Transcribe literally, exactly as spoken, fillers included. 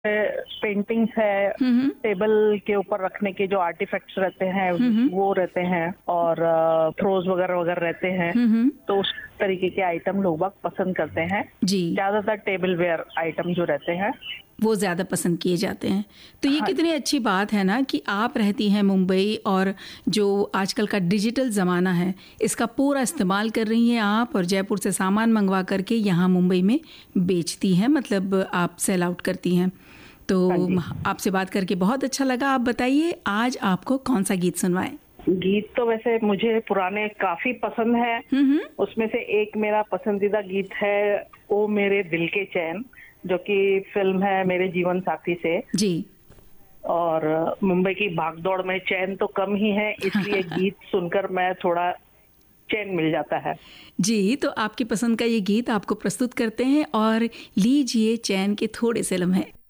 Paintings है, हम्म table के ऊपर रखने के जो आर्टिफैक्ट्स रहते हैं हम्म वो रहते हैं और थ्रोज वगैरह वगैरह रहते हैं। हम्म तो उस तरीके के आइटम लोग बाग पसंद करते हैं। जी, ज्यादातर टेबल वेयर आइटम जो रहते हैं वो ज़्यादा पसंद किए जाते हैं। तो ये हाँ कितनी अच्छी बात है ना कि आप रहती हैं मुंबई और जो आजकल का डिजिटल ज़माना है इसका पूरा इस्तेमाल कर रही हैं आप, और जयपुर से सामान मंगवा करके यहाँ मुंबई में बेचती हैं, मतलब आप सेल आउट करती हैं। तो हाँ जी। आपसे बात करके बहुत अच्छा लगा। आप बताइए आज आपको कौन सा गीत सुनवाएं? गीत तो वैसे मुझे पुराने काफी पसंद है। हम्म उसमें से एक मेरा पसंदीदा गीत है ओ मेरे दिल के चैन, जो कि फिल्म है मेरे जीवन साथी से। जी। और मुंबई की भागदौड़ में चैन तो कम ही है, इसलिए गीत सुनकर मैं थोड़ा चैन मिल जाता है। जी, तो आपकी पसंद का ये गीत आपको प्रस्तुत करते हैं और लीजिए चैन के थोड़े से लम्हे।